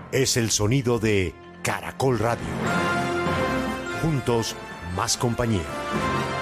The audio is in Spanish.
Es el sonido de Caracol Radio. Juntos, más compañía.